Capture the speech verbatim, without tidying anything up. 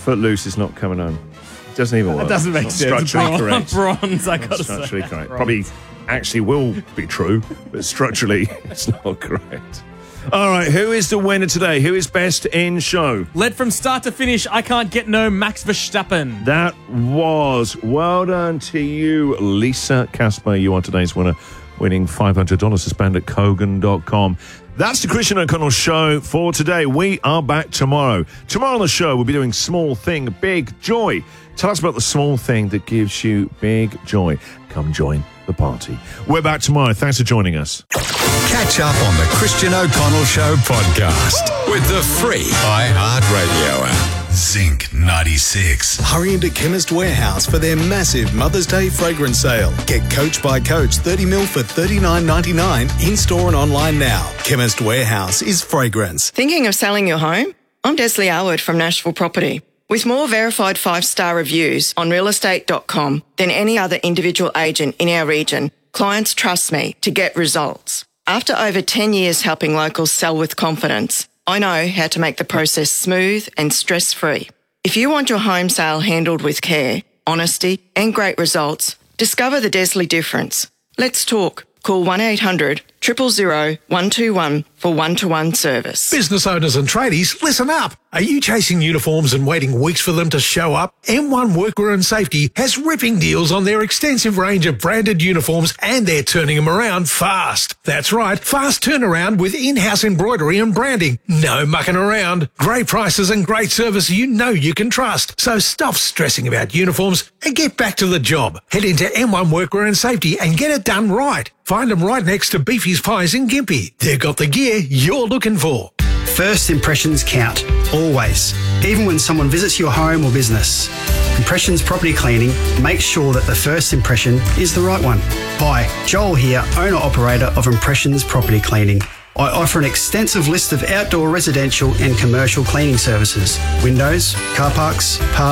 Footloose is not coming home. It doesn't even work. That doesn't make it's sense. Structurally Bron- correct. Bronze, I gotta say. Structurally correct. Bronze. Probably actually will be true, but structurally it's not correct. All right, who is the winner today? Who is best in show? Led from start to finish, I can't get no Max Verstappen. That was well done to you, Lisa Casper. You are today's winner, winning five hundred dollars to spend at Kogan dot com. That's the Christian O'Connell Show for today. We are back tomorrow. Tomorrow on the show, we'll be doing Small Thing, Big Joy. Tell us about the small thing that gives you big joy. Come join the party. We're back tomorrow. Thanks for joining us. Catch up on the Christian O'Connell Show podcast with the free iHeartRadio app. Zinc ninety-six. Hurry into Chemist Warehouse for their massive Mother's Day fragrance sale. Get Coach by Coach thirty mil for thirty-nine ninety-nine in-store and online now. Chemist Warehouse is fragrance. Thinking of selling your home? I'm Desley Alwood from Nashville Property. With more verified five-star reviews on real estate dot com than any other individual agent in our region, clients trust me to get results. After over ten years helping locals sell with confidence, I know how to make the process smooth and stress-free. If you want your home sale handled with care, honesty and great results, discover the Desley difference. Let's talk. Call one eight hundred, zero zero zero, one two one for one-to-one service. Business owners and tradies, listen up. Are you chasing uniforms and waiting weeks for them to show up? M one Workwear and Safety has ripping deals on their extensive range of branded uniforms, and they're turning them around fast. That's right, fast turnaround with in-house embroidery and branding. No mucking around. Great prices and great service you know you can trust. So stop stressing about uniforms and get back to the job. Head into M one Workwear and Safety and get it done right. Find them right next to Beefy's Pies in Gympie. They've got the gear you're looking for. First impressions count, always, even when someone visits your home or business. Impressions Property Cleaning makes sure that the first impression is the right one. Hi, Joel here, owner-operator of Impressions Property Cleaning. I offer an extensive list of outdoor residential and commercial cleaning services, windows, car parks, parks,